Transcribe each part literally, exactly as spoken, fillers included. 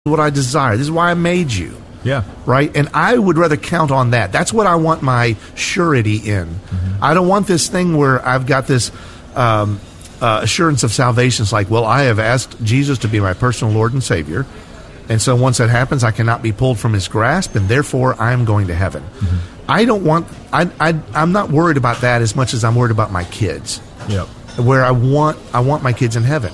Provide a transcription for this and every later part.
what I desire. This is why I made you. Yeah. Right? And I would rather count on that. That's what I want my surety in. Mm-hmm. I don't want this thing where I've got this um, uh, assurance of salvation. It's like, well, I have asked Jesus to be my personal Lord and Savior. And so once that happens, I cannot be pulled from his grasp, and therefore I'm going to heaven. Mm-hmm. I don't want, I, I, I'm not worried about that as much as I'm worried about my kids. Yep. Where I want, I want my kids in heaven.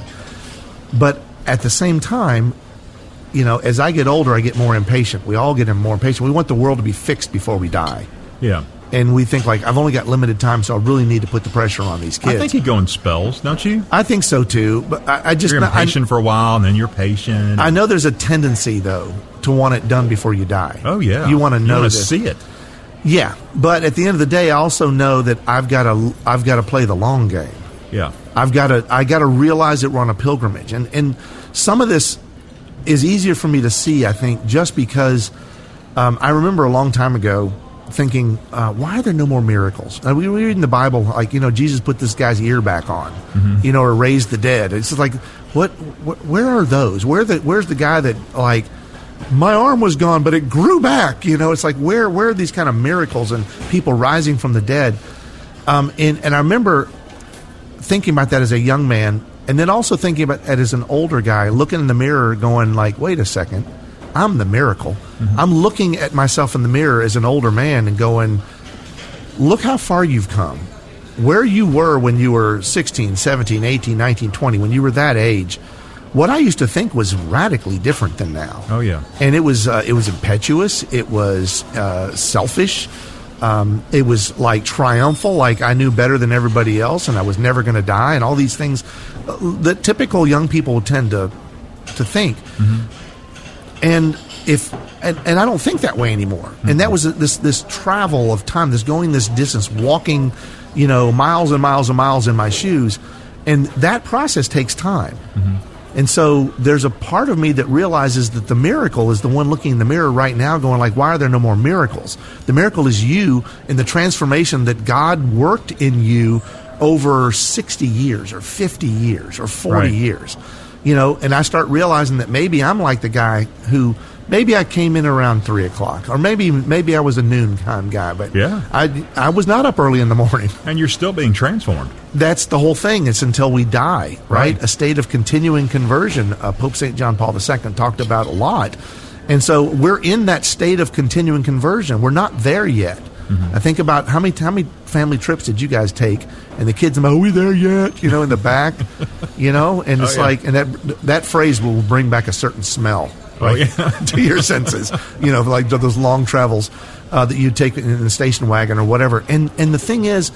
But at the same time, you know, as I get older, I get more impatient. We all get more impatient. We want the world to be fixed before we die. Yeah. And we think, like, I've only got limited time, so I really need to put the pressure on these kids. I think you go in spells, don't you? I think so, too. But I, I just... You're impatient I, for a while, and then you're patient. I know there's a tendency, though, to want it done before you die. Oh, yeah. You want to know You want to see it. Yeah. But at the end of the day, I also know that I've got to I've got to play the long game. Yeah. I've got to I got to realize that we're on a pilgrimage. And, and some of this is easier for me to see, I think, just because um, I remember a long time ago thinking, uh, why are there no more miracles? Uh, we read in the Bible, like, you know, Jesus put this guy's ear back on, mm-hmm. you know, or raised the dead. It's just like, what, what, where are those? Where the, where's the guy that, like, my arm was gone, but it grew back? You know, it's like, where, where are these kind of miracles and people rising from the dead? Um, and, and I remember thinking about that as a young man, and then also thinking about that as an older guy, looking in the mirror going like, wait a second, I'm the miracle. Mm-hmm. I'm looking at myself in the mirror as an older man and going, look how far you've come. Where you were when you were sixteen, seventeen, eighteen, nineteen, twenty, when you were that age, what I used to think was radically different than now. Oh, yeah. And it was, uh, it was impetuous. It was uh, selfish. Um, it was like triumphal, like I knew better than everybody else and I was never going to die, and all these things that typical young people tend to to think. Mm-hmm. And if and, and I don't think that way anymore. Mm-hmm. And that was this this travel of time, this going this distance, walking, you know, miles and miles and miles in my shoes, and that process takes time. Mm-hmm. And so there's a part of me that realizes that the miracle is the one looking in the mirror right now going like, why are there no more miracles? The miracle is you and the transformation that God worked in you over sixty years or fifty years or forty right. years. You know, and I start realizing that maybe I'm like the guy who, maybe I came in around three o'clock, or maybe maybe I was a noon time guy, but yeah. I, I was not up early in the morning. And you're still being transformed. That's the whole thing. It's until we die, right? right. A state of continuing conversion. Uh, Pope Saint John Paul the Second talked about a lot. And so we're in that state of continuing conversion. We're not there yet. Mm-hmm. I think about how many how many family trips did you guys take? And the kids, are we there yet? You know, in the back, you know, and it's oh, yeah. like, and that that phrase will bring back a certain smell, right, oh, yeah. to your senses. You know, like those long travels uh, that you take in the station wagon or whatever. And and the thing is,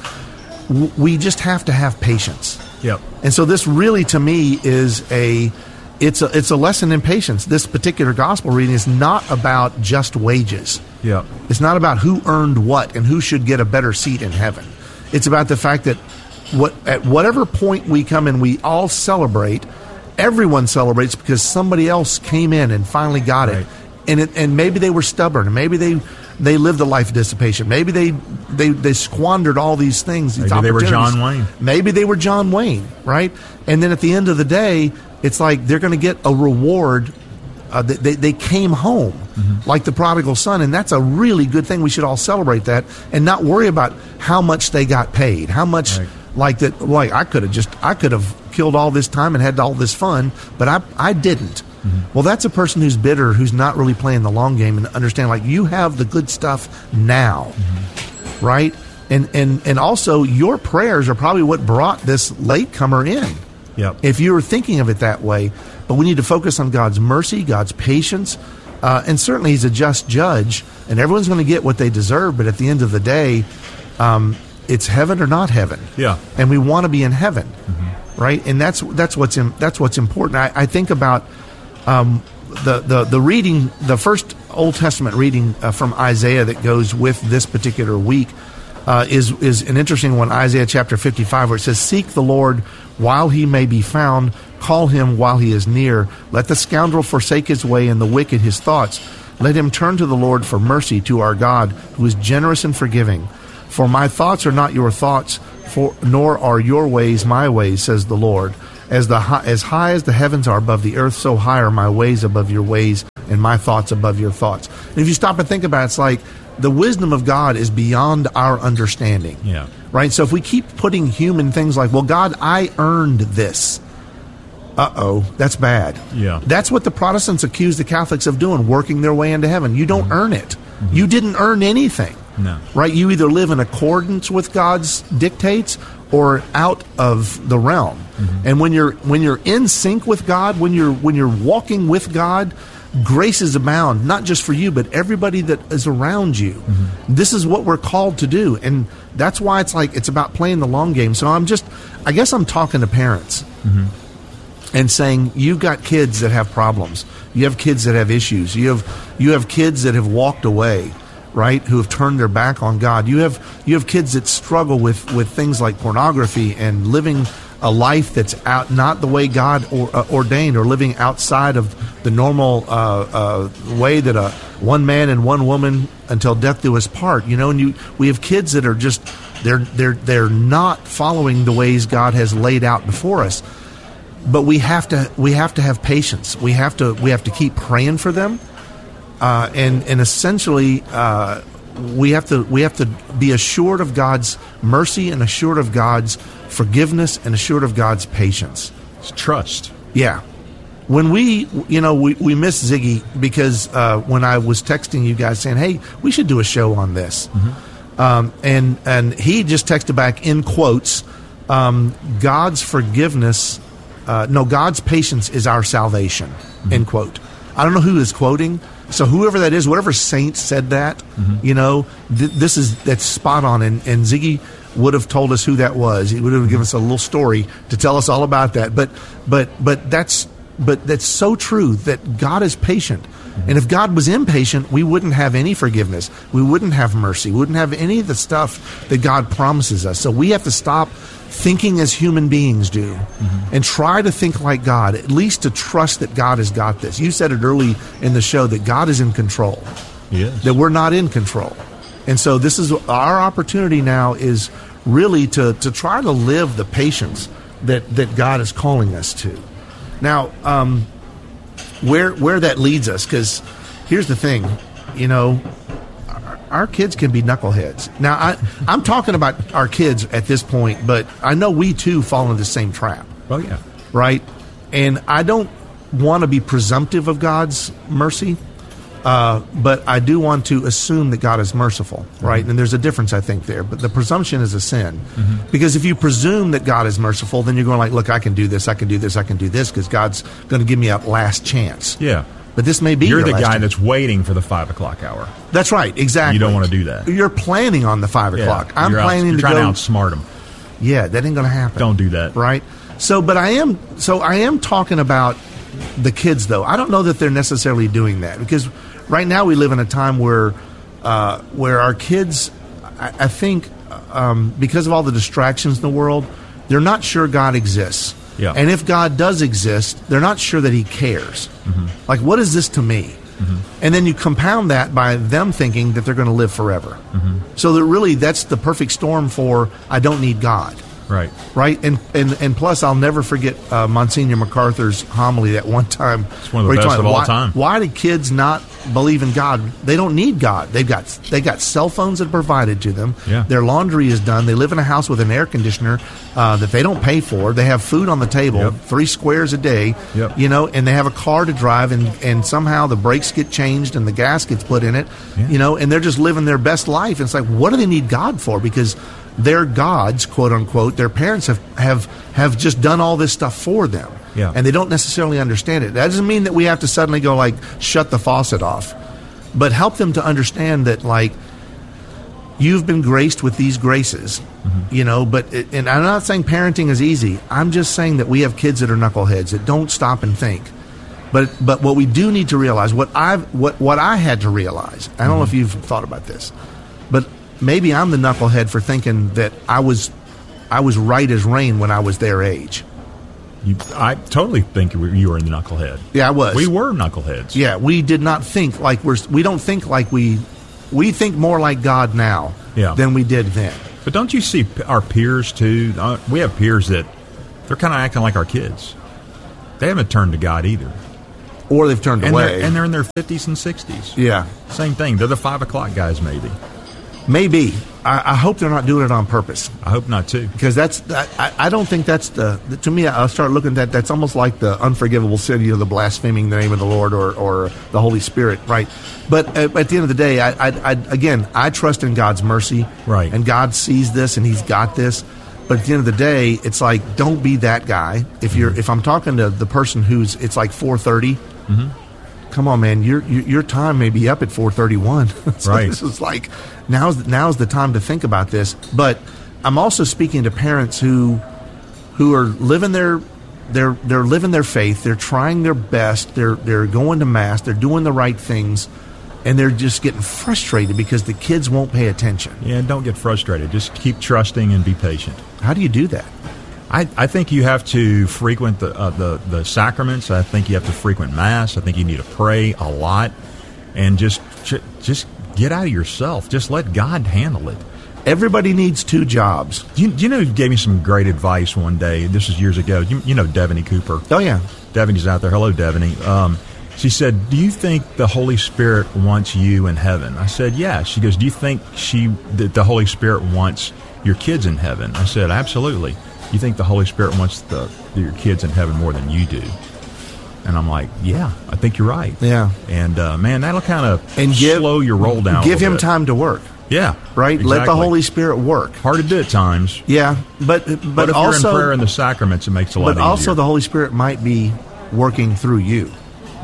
w- we just have to have patience. Yep. And so this really, to me, is a it's a it's a lesson in patience. This particular gospel reading is not about just wages. Yeah. It's not about who earned what and who should get a better seat in heaven. It's about the fact that what at whatever point we come in, we all celebrate. Everyone celebrates because somebody else came in and finally got right. it. And it, and maybe they were stubborn. And maybe they they lived a life of dissipation. Maybe they they, they squandered all these things. These maybe they were John Wayne. Maybe they were John Wayne, right? And then at the end of the day, it's like they're going to get a reward. Uh, they, they came home mm-hmm. like the prodigal son, and that's a really good thing. We should all celebrate that and not worry about how much they got paid, how much right. like that. Like I could have just, I could have killed all this time and had all this fun, but I, I didn't. Mm-hmm. Well, that's a person who's bitter, who's not really playing the long game and understand like you have the good stuff now, mm-hmm. right? And and and also your prayers are probably what brought this latecomer in. Yep. If you were thinking of it that way. But we need to focus on God's mercy, God's patience, uh, and certainly He's a just judge, and everyone's going to get what they deserve. But at the end of the day, um, it's heaven or not heaven. Yeah, and we want to be in heaven, mm-hmm. right? And that's that's what's in, that's what's important. I, I think about um, the the the reading, the first Old Testament reading uh, from Isaiah that goes with this particular week uh, is is an interesting one. Isaiah chapter fifty-five, where it says, "Seek the Lord while He may be found. Call Him while He is near. Let the scoundrel forsake his way and the wicked his thoughts. Let him turn to the Lord for mercy, to our God, who is generous and forgiving. For my thoughts are not your thoughts, for nor are your ways my ways, says the Lord. As the hi- as high as the heavens are above the earth, so high are my ways above your ways, and my thoughts above your thoughts. And if you stop and think about it, it's like the wisdom of God is beyond our understanding. Yeah. Right? So if we keep putting human things like, well, God, I earned this. Uh-oh, that's bad. Yeah. That's what the Protestants accuse the Catholics of doing, working their way into heaven. You don't mm-hmm. earn it. Mm-hmm. You didn't earn anything. No. Right? You either live in accordance with God's dictates or out of the realm. Mm-hmm. And when you're when you're in sync with God, when you're when you're walking with God, graces abound, not just for you, but everybody that is around you. Mm-hmm. This is what we're called to do. And that's why it's like it's about playing the long game. So I'm just I guess I'm talking to parents mm-hmm. and saying, you've got kids that have problems. You have kids that have issues. You have you have kids that have walked away, right, who have turned their back on God. You have you have kids that struggle with, with things like pornography and living a life that's out not the way God or, uh, ordained, or living outside of the normal uh, uh, way that a one man and one woman until death do us part. You know, and you we have kids that are just they're they're they're not following the ways God has laid out before us. But we have to we have to have patience. We have to we have to keep praying for them. Uh, and and essentially, uh, we have to we have to be assured of God's mercy and assured of God's forgiveness and assured of God's patience. It's trust. Yeah. When we, you know, we, we miss Ziggy because uh, when I was texting you guys saying, hey, we should do a show on this. Mm-hmm. Um, and, and he just texted back in quotes, um, God's forgiveness, uh, no, God's patience is our salvation, mm-hmm. end quote. I don't know who is quoting. So whoever that is, whatever saint said that, mm-hmm. you know, th- this is that's spot on. And, and Ziggy would have told us who that was. He would have given us a little story to tell us all about that. But but but that's but that's so true that God is patient. Mm-hmm. And if God was impatient, we wouldn't have any forgiveness. We wouldn't have mercy. We wouldn't have any of the stuff that God promises us. So we have to stop thinking as human beings do mm-hmm. and try to think like God, at least to trust that God has got this. You said it early in the show that God is in control, yes. that we're not in control. And so this is our opportunity now is really to, to try to live the patience that, that God is calling us to. Now, um, where where that leads us, because here's the thing, you know, our, our kids can be knuckleheads. Now, I, I'm talking about our kids at this point, but I know we too fall into the same trap. Oh, yeah. Right? And I don't want to be presumptive of God's mercy. Uh, but I do want to assume that God is merciful, right? Mm-hmm. And there's a difference, I think, there. But the presumption is a sin. Mm-hmm. Because if you presume that God is merciful, then you're going like, look, I can do this, I can do this, I can do this, because God's going to give me a last chance. Yeah. But this may be You're your the last guy chance. that's waiting for the five o'clock hour. That's right, exactly. You don't want to do that. You're planning on the five yeah. o'clock. I'm you're planning out, you're to trying go. to outsmart them. Yeah, that ain't going to happen. Don't do that. Right? So, but I am, so I am talking about the kids, though. I don't know that they're necessarily doing that, because right now we live in a time where uh, where our kids, I, I think, um, because of all the distractions in the world, they're not sure God exists. Yeah. And if God does exist, they're not sure that he cares. Mm-hmm. Like, what is this to me? Mm-hmm. And then you compound that by them thinking that they're going to live forever. Mm-hmm. So that really, that's the perfect storm for, I don't need God. Right. Right? And and, and plus, I'll never forget uh, Monsignor MacArthur's homily that one time. It's one of the best of all why, time. Why do kids not believe in God? They don't need God. They've got they got cell phones that are provided to them. Yeah. Their laundry is done. They live in a house with an air conditioner uh, that they don't pay for. They have food on the table, yep. three squares a day, yep. you know, and they have a car to drive, and, and somehow the brakes get changed and the gas gets put in it, yeah. you know, and they're just living their best life. And it's like, what do they need God for? Because their gods, quote unquote, their parents have, have, have just done all this stuff for them. Yeah. And they don't necessarily understand it. That doesn't mean that we have to suddenly go like, shut the faucet off. But help them to understand that, like, you've been graced with these graces, mm-hmm. you know, but, it, and I'm not saying parenting is easy. I'm just saying that we have kids that are knuckleheads that don't stop and think. But but what we do need to realize, what I've what, what I had to realize, I don't mm-hmm. know if you've thought about this, but maybe I'm the knucklehead for thinking that I was I was right as rain when I was their age. You, I totally think you were in the knucklehead. Yeah, I was. We were knuckleheads. Yeah, we did not think like we're. We don't think like we. We think more like God now yeah. than we did then. But don't you see our peers too? Uh, we have peers that they're kind of acting like our kids. They haven't turned to God either. Or they've turned and away. They're, and they're in their fifties and sixties. Yeah. Same thing. They're the five o'clock guys, maybe. Maybe. I, I hope they're not doing it on purpose. I hope not, too. Because that's, I, I don't think that's the, to me, I'll start looking at that, that's almost like the unforgivable sin, you know, the blaspheming the name of the Lord or, or the Holy Spirit, right? But at, at the end of the day, I, I, I, again, I trust in God's mercy. Right. And God sees this and He's got this. But at the end of the day, it's like, don't be that guy. If you're, if I'm talking to the person who's, it's like four thirty, mm-hmm. Come on, man, your, your your time may be up at four thirty-one. So right. This is like, now's, now's the time to think about this. But I'm also speaking to parents who who are living their they're they're living their faith. They're trying their best. They're they're going to mass. They're doing the right things, and they're just getting frustrated because the kids won't pay attention. Yeah, don't get frustrated. Just keep trusting and be patient. How do you do that? I, I think you have to frequent the, uh, the the sacraments. I think you have to frequent Mass. I think you need to pray a lot, and just just get out of yourself. Just let God handle it. Everybody needs two jobs. You, you know, you gave me some great advice one day. This was years ago. You, you know Devaney Cooper. Oh, yeah. Devaney's out there. Hello, Devaney. Um, she said, do you think the Holy Spirit wants you in heaven? I said, yeah. She goes, do you think she that the Holy Spirit wants your kids in heaven? I said, absolutely. You think the Holy Spirit wants the, your kids in heaven more than you do? And I'm like, yeah, I think you're right. Yeah. And, uh, man, that'll kind of and give, slow your roll down Give a him bit. time to work. Yeah. Right? Exactly. Let the Holy Spirit work. Hard to do at times. Yeah. But but, But if also, you're in prayer and the sacraments, it makes it a lot but easier. But also the Holy Spirit might be working through you.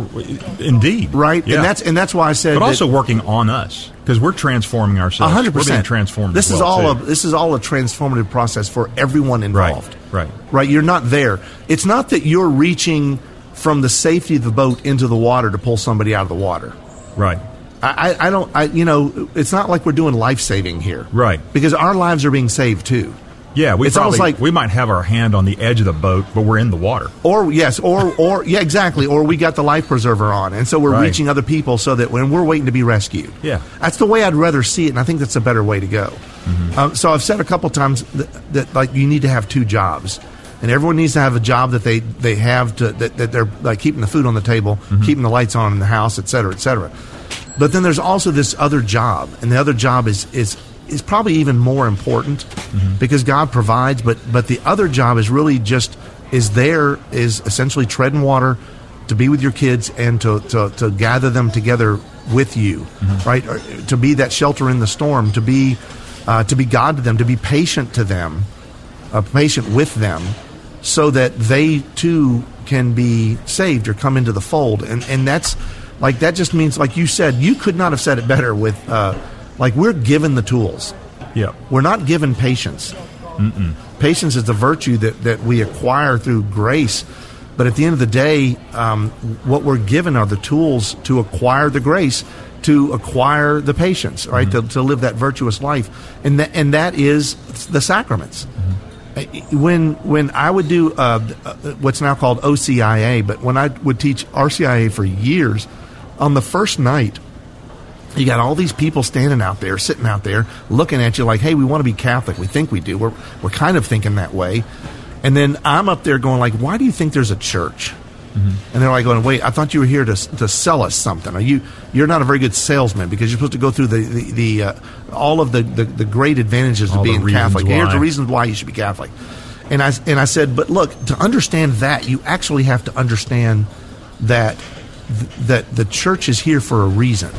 Indeed. Right? Yeah. And that's and that's why I said But that, also working on us. Because we're transforming ourselves. one hundred percent. We're being transformed This as is well, all too. a this is all a transformative process for everyone involved. Right. Right. Right? You're not there. It's not that you're reaching from the safety of the boat into the water to pull somebody out of the water. Right. I, I don't I you know, it's not like we're doing life saving here. Right. Because our lives are being saved too. Yeah, we It's probably, almost like- we might have our hand on the edge of the boat, but we're in the water. Or yes, or or yeah, exactly. Or we got the life preserver on, and so we're Right. reaching other people so that when we're waiting to be rescued. Yeah. That's the way I'd rather see it, and I think that's a better way to go. Mm-hmm. Um, so I've said a couple times that, that like you need to have two jobs, and everyone needs to have a job that they they have to that, that they're like keeping the food on the table, Mm-hmm. keeping the lights on in the house, et cetera, et cetera. But then there's also this other job, and the other job is is. is probably even more important mm-hmm. because God provides, but but the other job is really just is there is essentially treading water to be with your kids and to, to, to gather them together with you, mm-hmm. right? Or to be that shelter in the storm, to be uh, to be God to them, to be patient to them, uh, patient with them, so that they too can be saved or come into the fold. And and that's like that just means, like you said, you could not have said it better with. Uh, Like, we're given the tools. Yeah. We're not given patience. Mm-mm. Patience is the virtue that, that we acquire through grace. But at the end of the day, um, what we're given are the tools to acquire the grace, to acquire the patience, right? Mm-hmm. To, to live that virtuous life. And that, and that is the sacraments. Mm-hmm. When when I would do uh, what's now called O C I A, but when I would teach R C I A for years, on the first night, you got all these people standing out there, sitting out there, looking at you like, hey, we want to be Catholic. We think we do. We're we're kind of thinking that way. And then I'm up there going like, why do you think there's a church? Mm-hmm. And they're like going, wait, I thought you were here to to sell us something. Are you, you're not a very good salesman because you're supposed to go through the, the, the uh, all of the, the, the great advantages all of being Catholic. Why. Here's the reasons why you should be Catholic. And I, and I said, but look, to understand that, you actually have to understand that th- that the church is here for a reason.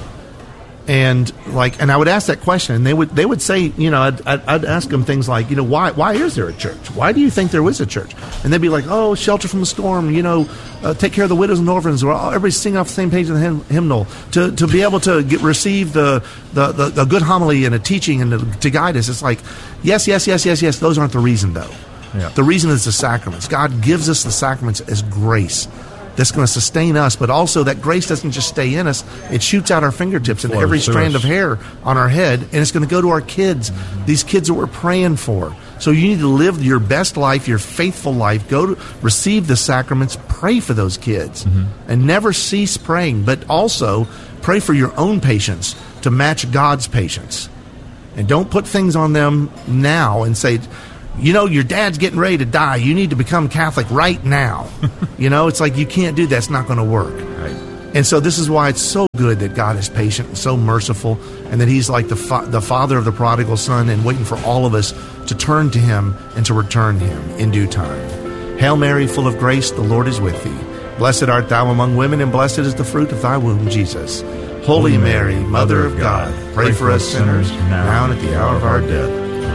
And like, and I would ask that question, and they would they would say, you know, I'd, I'd, I'd ask them things like, you know, why why is there a church? Why do you think there is a church? And they'd be like, oh, shelter from the storm, you know, uh, take care of the widows and orphans, or everybody's singing off the same page of the hymn, hymnal to to be able to get receive the the, the the good homily and a teaching and to, to guide us. It's like, yes, yes, yes, yes, yes. Those aren't the reason, though. Yeah. The reason is the sacraments. God gives us the sacraments as grace. That's going to sustain us, but also that grace doesn't just stay in us. It shoots out our fingertips and every strand of hair on our head, and it's going to go to our kids, mm-hmm. these kids that we're praying for. So you need to live your best life, your faithful life. Go to receive the sacraments, pray for those kids, mm-hmm. and never cease praying, but also pray for your own patience to match God's patience. And don't put things on them now and say, you know, your dad's getting ready to die. You need to become Catholic right now. You know, it's like you can't do that. It's not going to work. Right. And so this is why it's so good that God is patient and so merciful, and that he's like the fa- the father of the prodigal son and waiting for all of us to turn to him and to return him in due time. Hail Mary, full of grace, the Lord is with thee. Blessed art thou among women, and blessed is the fruit of thy womb, Jesus. Holy Mary, Mother of God, pray for us sinners, now and at the hour of our death.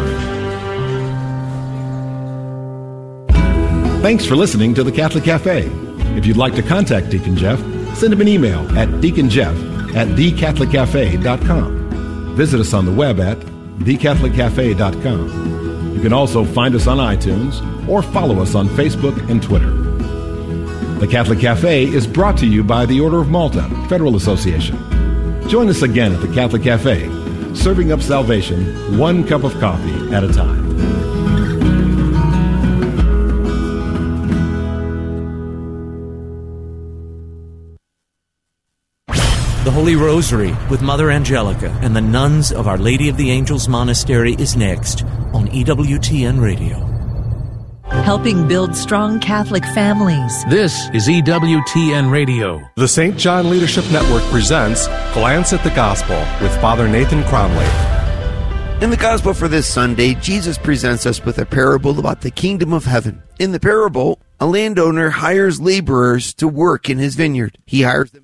Thanks for listening to the Catholic Cafe. If you'd like to contact Deacon Jeff, send him an email at deaconjeff at the catholic cafe dot com. Visit us on the web at the catholic cafe dot com. You can also find us on iTunes or follow us on Facebook and Twitter. The Catholic Cafe is brought to you by the Order of Malta Federal Association. Join us again at the Catholic Cafe, serving up salvation one cup of coffee at a time. The Holy Rosary with Mother Angelica and the nuns of Our Lady of the Angels Monastery is next on E W T N Radio. Helping build strong Catholic families. This is E W T N Radio. The Saint John Leadership Network presents Glance at the Gospel with Father Nathan Cromley. In the Gospel for this Sunday, Jesus presents us with a parable about the kingdom of heaven. In the parable, a landowner hires laborers to work in his vineyard. He hires them